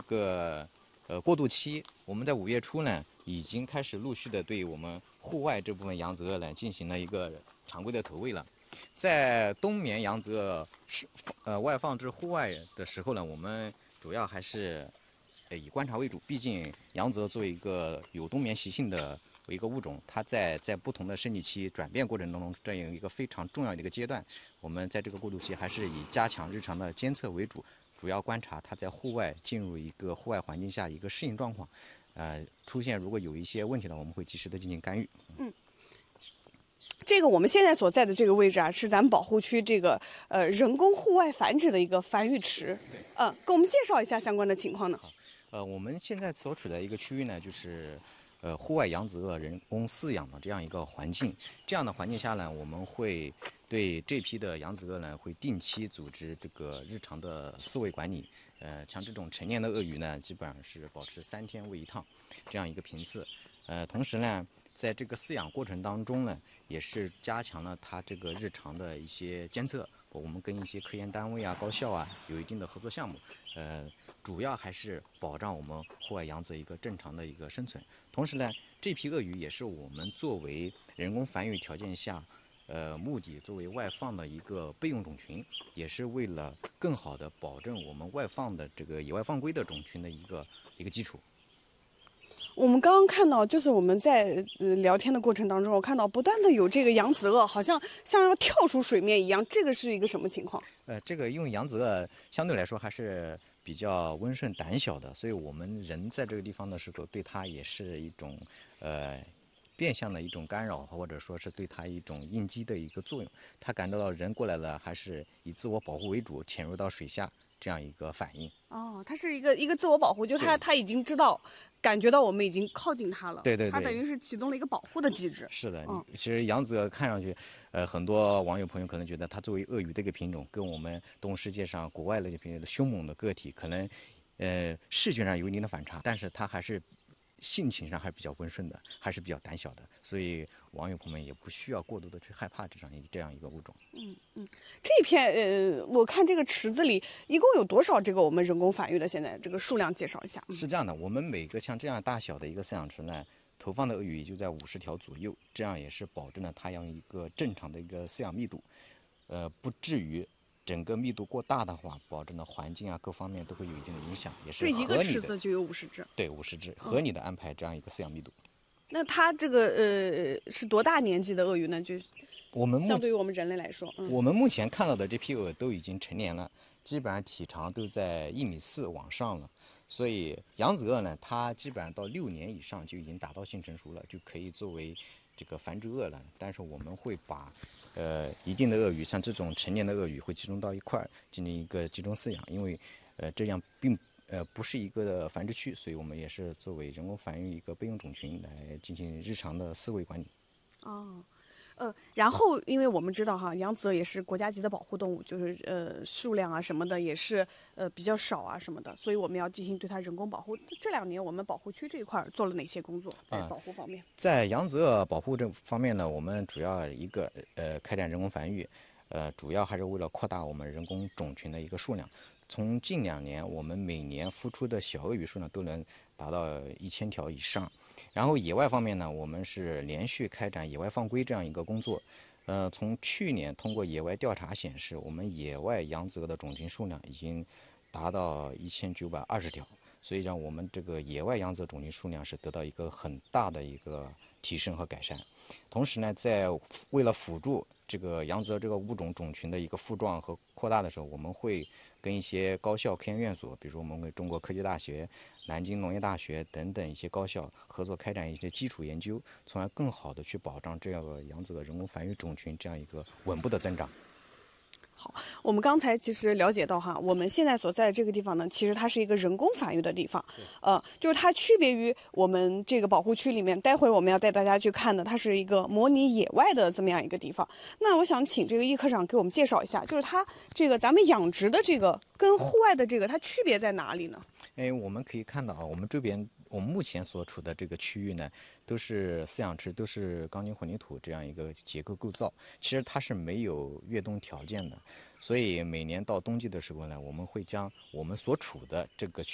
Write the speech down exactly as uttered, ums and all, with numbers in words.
个呃过渡期。我们在五月初呢，已经开始陆续的对我们户外这部分扬子鳄呢进行了一个常规的投喂了。在冬眠扬子鳄是呃外放至户外的时候呢，我们主要还是呃以观察为主。毕竟扬子鳄作为一个有冬眠习性的一个物种，它在在不同的生理期转变过程当中，这样一个非常重要的一个阶段，我们在这个过渡期还是以加强日常的监测为主，主要观察它在户外进入一个户外环境下一个适应状况。呃，出现如果有一些问题呢，我们会及时的进行干预。 嗯。这个我们现在所在的这个位置啊，是咱们保护区这个呃人工户外繁殖的一个繁育池。嗯、呃，给我们介绍一下相关的情况呢？ 好，呃，我们现在所处的一个区域呢，就是呃户外扬子鳄人工饲养的这样一个环境。这样的环境下呢，我们会对这批的扬子鳄呢，会定期组织这个日常的饲喂管理。呃，像这种成年的鳄鱼呢，基本上是保持三天喂一趟这样一个频次。呃，同时呢，在这个饲养过程当中呢，也是加强了它这个日常的一些监测。我们跟一些科研单位啊、高校啊有一定的合作项目，呃，主要还是保障我们户外扬子一个正常的一个生存。同时呢，这批鳄鱼也是我们作为人工繁育条件下，呃，目的作为外放的一个备用种群，也是为了更好的保证我们外放的这个野外放归的种群的一个一个基础。 我们刚刚看到，就是我们在呃聊天的过程当中，我看到不断的有这个扬子鳄，好像像要跳出水面一样，这个是一个什么情况？ 呃，这个因为扬子鳄相对来说还是比较温顺胆小的，所以我们人在这个地方的时候，对它也是一种呃变相的一种干扰，或者说是对它一种应激的一个作用。它感到到人过来了，还是以自我保护为主，潜入到水下这样一个反应。 哦，它是一个一个自我保护，就是它它已经知道，感觉到我们已经靠近它了。 对对对， 它等于是启动了一个保护的机制。 是的， 嗯， 其实扬子鳄看上去，呃，很多网友朋友可能觉得它作为鳄鱼的一个品种，跟我们动物世界上国外的这些凶猛的个体，可能，呃，视觉上有一定的反差，但是它还是性情上还是比较温顺的，还是比较胆小的，所以网友朋友们也不需要过度的去害怕这样一这样一个物种。 嗯嗯，这片呃，我看这个池子里一共有多少这个我们人工繁育的？现在这个数量介绍一下。 是这样的，我们每个像这样大小的一个饲养池呢，投放的鳄鱼也就在五十条左右，这样也是保证了它要一个正常的一个饲养密度，呃，不至于整个密度过大的话，保证了环境啊各方面都会有一定的影响，也是这一个合理的。 池子就有五十只。 对，五十只，合理的安排这样一个饲养密度。 那它这个呃是多大年纪的鳄鱼呢？就我们目相对于我们人类来说，嗯， 我们目前看到的这批鳄都已经成年了，基本上体长都在一米四往上了。所以扬子鳄呢，它基本上到六年以上就已经达到性成熟了，就可以作为这个繁殖鳄了。但是我们会把呃一定的鳄鱼，像这种成年的鳄鱼，会集中到一块儿进行一个集中饲养，因为呃这样并呃不是一个繁殖区，所以我们也是作为人工繁育一个备用种群来进行日常的饲喂管理。 哦。呃，然后因为我们知道哈，扬子鳄也是国家级的保护动物，就是呃数量啊什么的也是呃比较少啊什么的，所以我们要进行对它人工保护。这两年我们保护区这一块做了哪些工作在保护方面？ 啊、在扬子鳄保护这方面呢，我们主要一个呃开展人工繁育，呃主要还是为了扩大我们人工种群的一个数量。从近两年，我们每年孵出的小鳄鱼数量都能达到一千条以上。然后野外方面呢，我们是连续开展野外放归这样一个工作。呃，从去年通过野外调查显示，我们野外扬子鳄的种群数量已经达到一千九百二十条，所以让我们这个野外扬子鳄种群数量是得到一个很大的一个提升和改善。同时呢，在为了辅助这个扬子鳄这个物种种群的一个复壮和扩大的时候，我们会跟一些高校科研院所，比如说我们跟中国科技大学、南京农业大学等等一些高校合作开展一些基础研究，从而更好的去保障这样的扬子鳄人工繁育种群这样一个稳步的增长。 好，我们刚才其实了解到哈，我们现在所在的这个地方呢，其实它是一个人工繁育的地方，呃，就是它区别于我们这个保护区里面，待会儿我们要带大家去看的，它是一个模拟野外的这么样一个地方。那我想请这个易科长给我们介绍一下，就是它这个咱们养殖的这个跟户外的这个它区别在哪里呢？ 哎，我们可以看到啊，我们这边我们目前所处的这个区域呢，都是饲养池，都是钢筋混凝土这样一个结构构造。其实它是没有越冬条件的，所以每年到冬季的时候呢，我们会将我们所处的这个区